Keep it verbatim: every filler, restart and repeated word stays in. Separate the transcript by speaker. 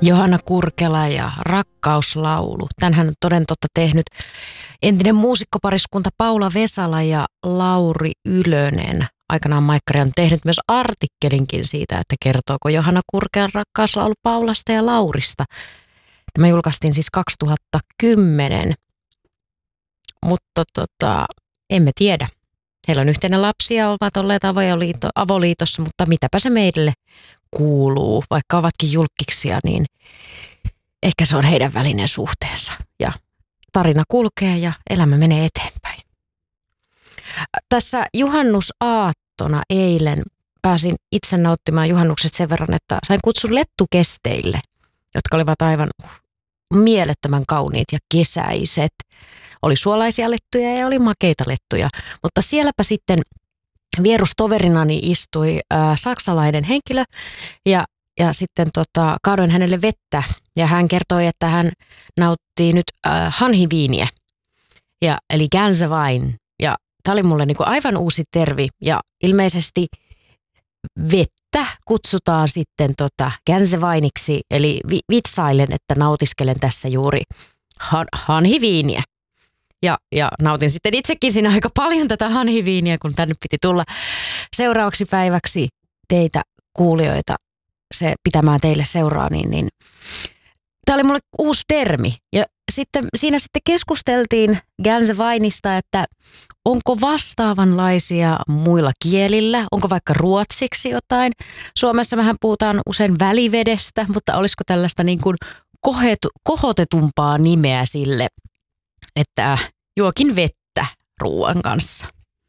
Speaker 1: Johanna Kurkela ja Rakkauslaulu. Tänhän on toden totta tehnyt entinen muusikkopariskunta Paula Vesala ja Lauri Ylönen. Aikanaan Maikkari on tehnyt myös artikkelinkin siitä, että kertooko Johanna Kurkelan Rakkauslaulu Paulasta ja Laurista. Tämä julkaistiin siis kaksituhattakymmenen, mutta tota, emme tiedä. Heillä on yhteinen lapsi ja ovat olleet avoliito, avoliitossa, mutta mitäpä se meille kuuluu. Vaikka ovatkin julkkiksia, niin ehkä se on heidän välinen suhteensa. Ja tarina kulkee ja elämä menee eteenpäin. Tässä juhannusaattona eilen pääsin itse nauttimaan juhannukset sen verran, että sain kutsun lettukesteille, jotka olivat aivan mielettömän kauniit ja kesäiset. Oli suolaisia lettuja ja oli makeita lettuja, mutta sielläpä sitten vierustoverinani istui äh, saksalainen henkilö ja, ja sitten tota, kaadoin hänelle vettä ja hän kertoi, että hän nauttii nyt äh, hanhiviiniä, ja, eli Gänsewein. Ja tämä oli mulle niinku aivan uusi termi ja ilmeisesti vettä kutsutaan sitten tota Gänseweiniksi, eli vi, vitsailen, että nautiskelen tässä juuri han, hanhiviiniä. Ja, ja nautin sitten itsekin siinä aika paljon tätä hanhiviiniä, kun tänne piti tulla seuraavaksi päiväksi teitä kuulijoita se pitämään teille seuraa. Niin, niin. Tämä oli mulle uusi termi. Ja sitten, siinä sitten keskusteltiin Gänseweinista, että onko vastaavanlaisia muilla kielillä, onko vaikka ruotsiksi jotain. Suomessa mehän puhutaan usein välivedestä, mutta olisiko tällaista niin kuin kohetu, kohotetumpaa nimeä sille, että juokin vettä ruoan kanssa.